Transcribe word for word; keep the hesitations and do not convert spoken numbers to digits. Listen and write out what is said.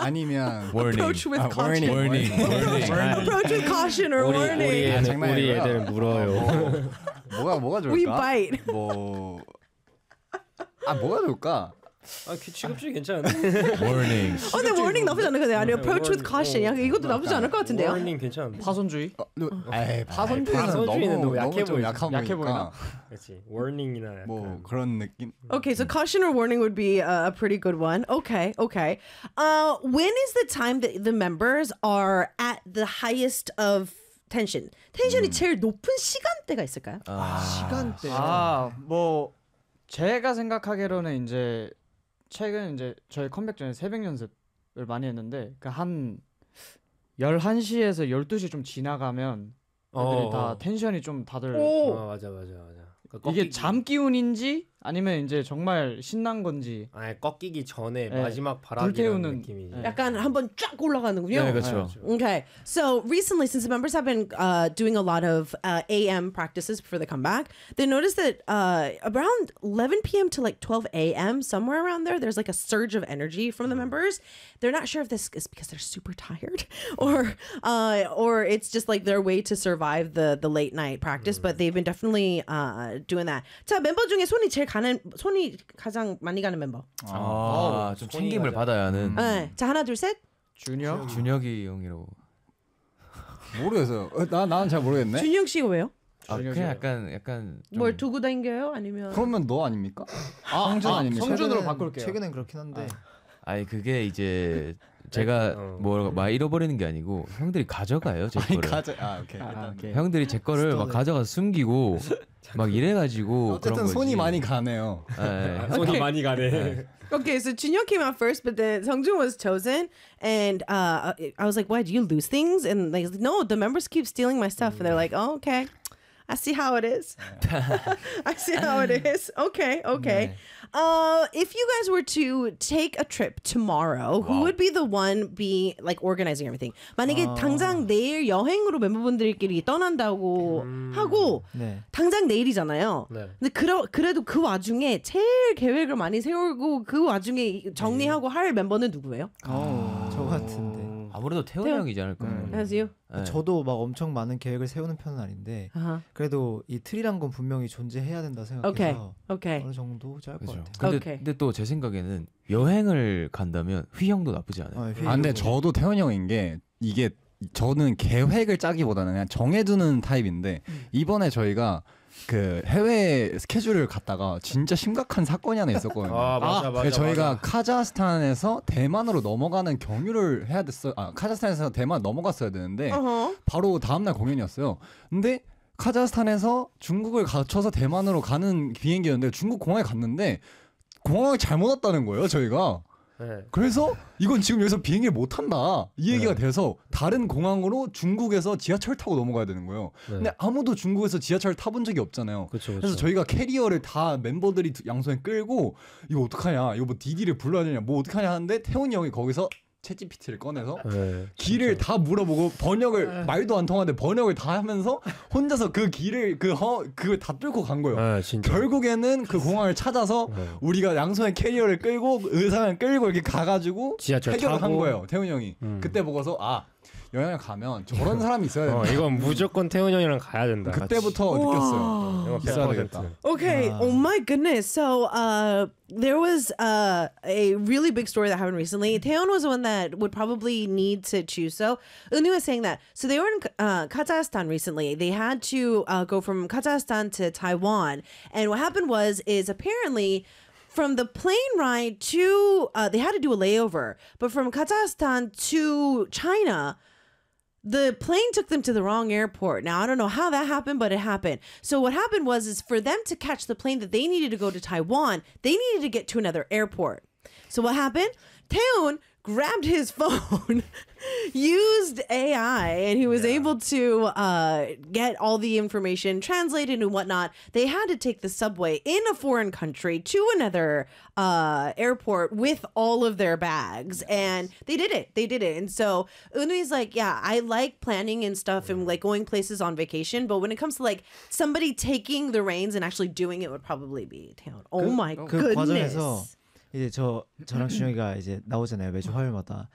아니면 warning. Approach with 아, caution. warning. warning. Approach with caution or 우리 warning. 우리 아, 애들 장난이고요. 우리 애들은 물어요. 뭐, 뭐가 뭐가 좋을까? We bite. 뭐 아 뭐가 좋을까? 아, 취급시 괜찮은데. warning. 어, 근데 warning 나쁘지 않을 것 같아요. 아니, approach with caution. 야, 이것도 나쁘지 않을 것 같은데요. warning 괜찮은데. 파손주의? 어, 에이 파손주의는 파손주의는 너무 너무 약해 너무 좀 보이지. 약해 약해 보이니까 그렇지. warning이나 약간. 뭐 그런 느낌. Okay, so caution or warning would be a, a pretty good one. Okay, okay. Uh, when is the time that the members are at the highest of tension? 텐션이 제일 높은 시간대가 있을까요? 시간대. 아, 뭐 제가 생각하기로는 이제 최근 이제 저희 컴백 전에 새벽 연습을 많이 했는데 그 한 열한 시에서 열두 시 좀 지나가면 애들이 어, 다 어. 텐션이 좀 다들 오. 어, 맞아 맞아 맞아. 그러니까 이게 꺾이기- 잠 기운인지 아니면 이제 정말 신난 건지 아니 꺾이기 전에 네. 마지막 바람이라는 불태우는- 느낌이지. 네. 약간 한번 쫙 올라가는군요. 네, 그렇죠. Okay, so recently, since the members have been uh, doing a lot of uh, A M practices before they come back, they noticed that uh, around eleven p.m. to like twelve a.m., somewhere around there, there's like a surge of energy from the members. They're not sure if this is because they're super tired or uh, or it's just like their way to survive the the late night practice. But they've been definitely uh, doing that. 자, 멤버 중에 손이 제일 가는 손이 가장 많이 가는 멤버. 아, 좀 챙김을 받아야 하는 네. 자, 하나, 둘, 셋. 준혁 준혁이 형이라고. 모르겠어요. 어, 나 나는 잘 모르겠네. 준영 씨가 왜요? 아, 그냥 약간 약간 좀 뭘 두고 다녀요? 아니면 그러면 너 아닙니까? 성준 아, 아닙니까? 성준으로 최근엔- 바꿀게요. 최근엔 그렇긴 한데. 아니 그게 이제 제가 어. 뭐막 잃어버리는 게 아니고 형들이 가져가요 제 아니 거를. 가져. 아 오케이. 아, 일단. 오케이. 형들이 제 거를 막 스토리. 가져가서 숨기고 막 이래가지고 어쨌든 그런 거지. 손이 많이 가네요. 예. 손이 많이 가네. Okay, so Junyoung came out first, but then Seongjun was chosen, and uh, I was like, "Why do you lose things?" And like, no, the members keep stealing my stuff, and they're like, "Oh, okay, I see how it is. I see how it is. Okay, okay. Uh, if you guys were to take a trip tomorrow, who would be the one be like organizing everything? 만약에 당장 내일 여행으로 멤버분들끼리 떠난다고 하고 네. 당장 내일이잖아요. 네. 근데 그러, 그래도 그 와중에 제일 계획을 많이 세우고 그 와중에 정리하고 할 멤버는 누구예요? 저 같은데. 아무래도 태훈 태훈. 형이지 않을까요? As you? 예. 저도 막 엄청 많은 계획을 세우는 편은 아닌데 Uh-huh. 그래도 이 틀이란 건 분명히 존재해야 된다 생각해서 Okay. Okay. 어느 정도 짤 것 그죠. 같아요. 근데, 오케이. 근데 또 제 생각에는 여행을 간다면 휘 형도 나쁘지 않아요. 어, 아 근데 저도 태원 형인 게 이게 저는 계획을 짜기보다는 그냥 정해두는 타입인데 이번에 저희가 그 해외 스케줄을 갔다가 진짜 심각한 사건이 하나 있었거든요. 아, 맞아, 맞아, 그래서 저희가 맞아. 카자흐스탄에서 대만으로 넘어가는 경유를 해야 됐어요. 아 카자흐스탄에서 대만 넘어갔어야 되는데 Uh-huh. 바로 다음날 공연이었어요. 근데 카자흐스탄에서 중국을 거쳐서 대만으로 가는 비행기였는데 중국 공항에 갔는데 공항을 잘못 왔다는 거예요, 저희가. 네. 그래서 이건 지금 여기서 비행기를 못 탄다 이 얘기가 돼서 다른 공항으로 중국에서 지하철 타고 넘어가야 되는 거예요. 네. 근데 아무도 중국에서 지하철 타본 적이 없잖아요. 그쵸, 그쵸. 그래서 저희가 캐리어를 다 멤버들이 두- 양손에 끌고 이거 어떡하냐, 이거 뭐 디디를 불러야 되냐, 뭐 어떡하냐 하는데 태훈이 형이 거기서 챗지피티를 꺼내서 네. 길을 다 물어보고 번역을 말도 안 통하는데 번역을 다 하면서 혼자서 그 길을 그 허 그걸 다 뚫고 간 거예요. 네, 진짜. 결국에는 그 공항을 찾아서 네. 우리가 양손에 캐리어를 끌고 의상을 끌고 이렇게 가가지고 지하철 해결을 한 타고. 거예요. 태훈 형이 음. 그때 보고서 아 여행을 가면 저런 사람이 있어야 된다. 어, 이건 무조건 태훈 형이랑 가야 된다. 그때부터 느꼈어요. 이거 있어야 백 되겠다. 퍼센트. Okay. Oh my goodness. So uh, there was uh, a really big story that happened recently. Taeyeon was the one that would probably need to choose. So Eunwoo was saying that. So they were in uh, Kazakhstan recently. They had to uh, go from Kazakhstan to Taiwan. And what happened was, is apparently from the plane ride to, uh, they had to do a layover. But from Kazakhstan to China, the plane took them to the wrong airport. Now, I don't know how that happened, but it happened. So what happened was, is for them to catch the plane that they needed to go to Taiwan, they needed to get to another airport. So what happened? Taehoon grabbed his phone, used A I, and he was able to uh, get all the information translated and whatnot. They had to take the subway in a foreign country to another uh, airport with all of their bags. And they did it. They did it. And so Unui's like, yeah, I like planning and stuff and like going places on vacation. But when it comes to like somebody taking the reins and actually doing it would probably be Taehoon. Oh my 그 goodness. 과정에서 이제 저 저랑 준영이가 이제 나오잖아요 매주 화요일마다.